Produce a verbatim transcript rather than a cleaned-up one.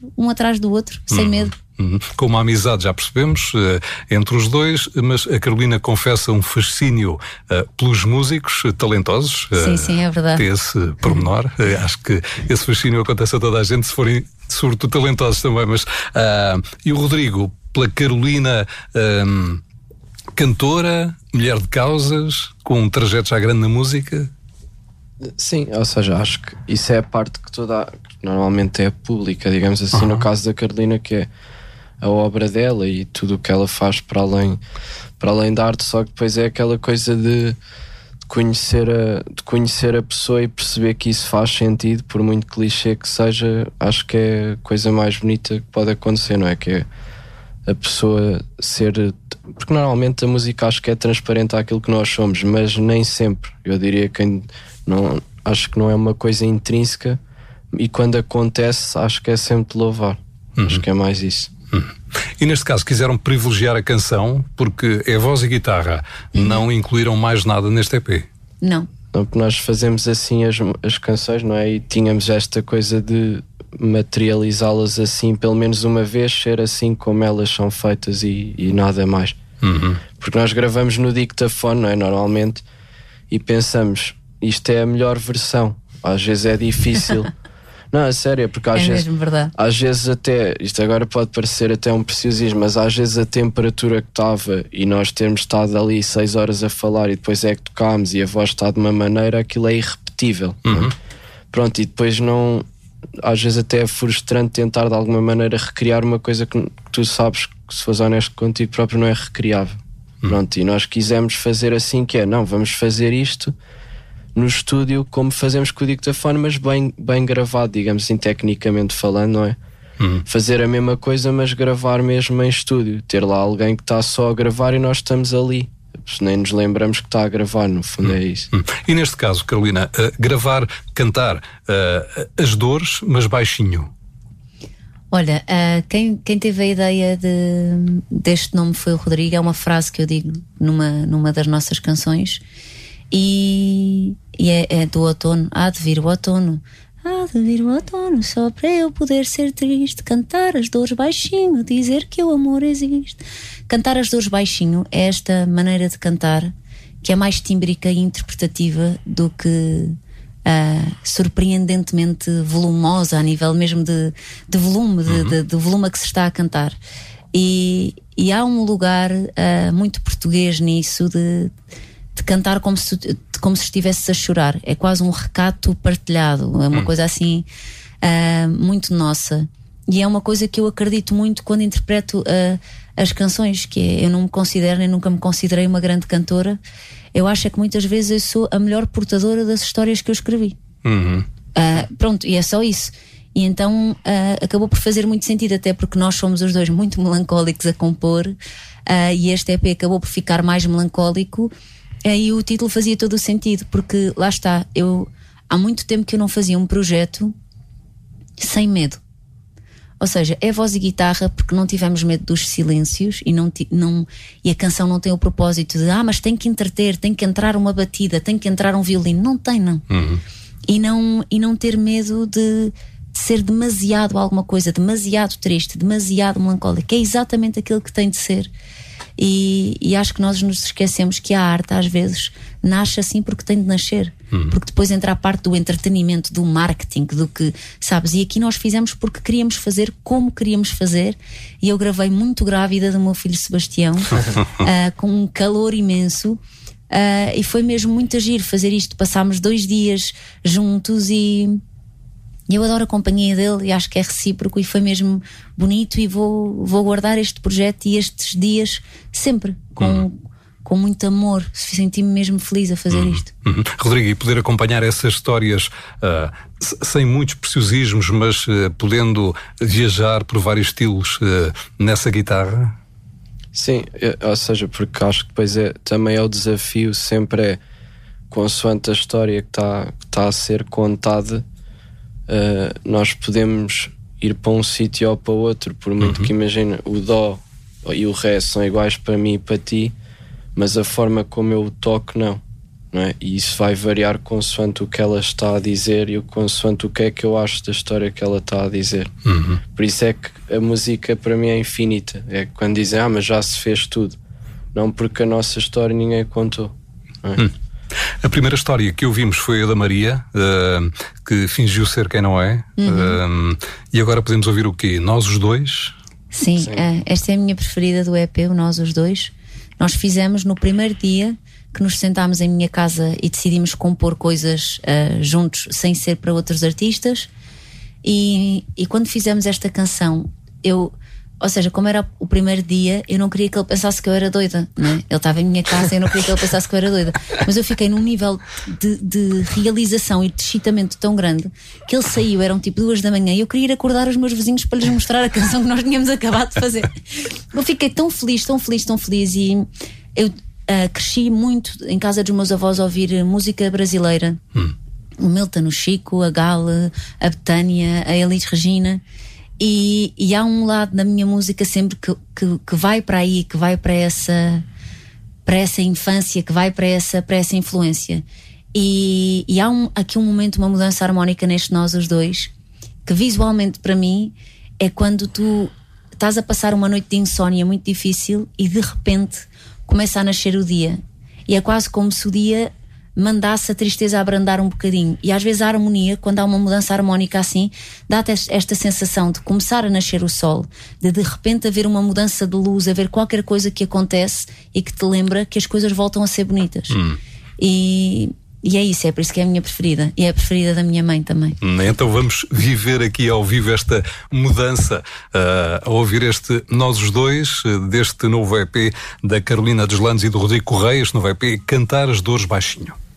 um atrás do outro, sem uhum. medo. Uhum. Com uma amizade, já percebemos, uh, entre os dois, mas a Carolina confessa um fascínio uh, pelos músicos uh, talentosos. Uh, sim, sim, é verdade. Tem esse pormenor. Uh, acho que esse fascínio acontece a toda a gente, se forem, sobretudo, talentosos também. Mas, uh, e o Rodrigo, pela Carolina, um, cantora, mulher de causas, com um trajeto já grande na música? Sim, ou seja, acho que isso é a parte que toda que normalmente é pública, digamos assim, uhum. no caso da Carolina, que é a obra dela e tudo o que ela faz para além, para além da arte, só que depois é aquela coisa de, de, conhecer a, de conhecer a pessoa e perceber que isso faz sentido, por muito clichê que seja. Acho que é a coisa mais bonita que pode acontecer, não é? Que é a pessoa ser... Porque normalmente a música acho que é transparente àquilo que nós somos, mas nem sempre. Eu diria que não, acho que não é uma coisa intrínseca, e quando acontece acho que é sempre de louvar. Uhum. Acho que é mais isso. Uhum. E neste caso quiseram privilegiar a canção porque é voz e guitarra, uhum. não incluíram mais nada neste E P? Não. Não, porque nós fazemos assim as, as canções, não é? E tínhamos esta coisa de materializá-las assim, pelo menos uma vez, ser assim como elas são feitas e, e nada mais. Uhum. Porque nós gravamos no dictafone, não é? Normalmente, e pensamos, isto é a melhor versão. Às vezes é difícil. Não, é sério, porque às, é vezes, mesmo verdade. às vezes até, isto agora pode parecer até um preciosismo, mas às vezes a temperatura que estava e nós termos estado ali seis horas a falar e depois é que tocámos e a voz está de uma maneira, aquilo é irrepetível. Uhum. Pronto, e depois não... Às vezes até é frustrante tentar de alguma maneira recriar uma coisa que, que tu sabes que, se fores honesto contigo próprio, não é recriável. Uhum. Pronto, e nós quisemos fazer assim, que é, não, vamos fazer isto no estúdio como fazemos com o dictafone, mas bem, bem gravado, digamos assim, tecnicamente falando, não é? Uhum. Fazer a mesma coisa, mas gravar mesmo em estúdio. Ter lá alguém que está só a gravar e nós estamos ali. Nem nos lembramos que está a gravar, no fundo uhum. é isso. Uhum. E neste caso, Carolina, uh, gravar, cantar uh, as dores, mas baixinho. Olha, uh, quem, quem teve a ideia de, deste nome foi o Rodrigo. É uma frase que eu digo numa, numa das nossas canções. E, e é, é do outono. Há de vir o outono, há de vir o outono, só para eu poder ser triste. Cantar as dores baixinho, dizer que o amor existe. Cantar as dores baixinho é esta maneira de cantar que é mais tímbrica e interpretativa do que uh, surpreendentemente volumosa, a nível mesmo de, de volume, de, uhum. de, de volume a que se está a cantar. E, e há um lugar uh, muito português nisso de de cantar como se, como se estivesse a chorar. É quase um recato partilhado, é uma hum. coisa assim uh, muito nossa, e é uma coisa que eu acredito muito quando interpreto uh, as canções, que é, eu não me considero, nem nunca me considerei uma grande cantora. Eu acho é que muitas vezes eu sou a melhor portadora das histórias que eu escrevi. Uhum. Uh, pronto, e é só isso. E então uh, acabou por fazer muito sentido, até porque nós somos os dois muito melancólicos a compor, uh, e este E P acabou por ficar mais melancólico. E o título fazia todo o sentido, porque lá está, eu há muito tempo que eu não fazia um projeto sem medo. Ou seja, é voz e guitarra porque não tivemos medo dos silêncios e, não, não, e a canção não tem o propósito de ah, mas tem que entreter, tem que entrar uma batida, tem que entrar um violino. Não tem, não. Uhum. E não, e não ter medo de, de ser demasiado alguma coisa, demasiado triste, demasiado melancólico. É exatamente aquilo que tem de ser. E, e acho que nós nos esquecemos que a arte às vezes nasce assim porque tem de nascer, uhum. porque depois entra a parte do entretenimento, do marketing, do que, sabes, e aqui nós fizemos porque queríamos fazer como queríamos fazer, e eu gravei muito grávida do meu filho Sebastião, uh, com um calor imenso, uh, e foi mesmo muito agir fazer isto. Passámos dois dias juntos e eu adoro a companhia dele e acho que é recíproco, e foi mesmo bonito, e vou, vou guardar este projeto e estes dias sempre com, uhum. com muito amor. Senti-me mesmo feliz a fazer uhum. isto. Uhum. Rodrigo, e poder acompanhar essas histórias uh, sem muitos preciosismos, mas uh, podendo viajar por vários estilos uh, nessa guitarra? Sim, eu, ou seja, porque acho que depois é, também é o desafio, sempre é consoante a história que está que tá a ser contada. Uh, nós podemos ir para um sítio ou para outro, por muito uhum. que imagina o dó e o ré são iguais para mim e para ti, mas a forma como eu o toco não. não é? E isso vai variar consoante o que ela está a dizer e consoante o que é que eu acho da história que ela está a dizer. Uhum. Por isso é que a música para mim é infinita. É quando dizem, ah, mas já se fez tudo. Não, porque a nossa história ninguém contou. Não é? Hum. A primeira história que ouvimos foi a da Maria, uh, que fingiu ser quem não é. Uhum. Uh, e agora podemos ouvir o quê? Nós os dois? Sim, Sim. Uh, esta é a minha preferida do E P, o Nós os Dois. Nós fizemos no primeiro dia que nos sentámos em minha casa e decidimos compor coisas uh, juntos, sem ser para outros artistas. E, e quando fizemos esta canção, eu, ou seja, como era o primeiro dia, eu não queria que ele pensasse que eu era doida, não é? Ele estava em minha casa e eu não queria que ele pensasse que eu era doida. Mas eu fiquei num nível de, de realização e de excitamento tão grande que ele saiu, eram tipo duas da manhã, e eu queria ir acordar os meus vizinhos para lhes mostrar a canção que nós tínhamos acabado de fazer. Eu fiquei tão feliz, tão feliz, tão feliz. E eu uh, cresci muito em casa dos meus avós a ouvir música brasileira. Hum. O Milton, o Chico, a Gala, a Betânia, a Elis Regina. E, e há um lado da minha música sempre que, que, que vai para aí, que vai para essa, para essa infância, que vai para essa, para essa influência. E, e há um, aqui um momento, uma mudança harmónica neste Nós os Dois, que visualmente para mim é quando tu estás a passar uma noite de insónia muito difícil e de repente começa a nascer o dia. E é quase como se o dia mandasse a tristeza a abrandar um bocadinho. E às vezes a harmonia, quando há uma mudança harmónica assim, dá-te esta sensação de começar a nascer o sol, de de repente haver uma mudança de luz, haver qualquer coisa que acontece e que te lembra que as coisas voltam a ser bonitas. Hum. E, e é isso, é por isso que é a minha preferida. E é a preferida da minha mãe também. Então vamos viver aqui ao vivo esta mudança, uh, a ouvir este Nós os Dois, deste novo E P da Carolina Deslandes e do Rodrigo Correia, este novo E P Cantar as Dores Baixinho.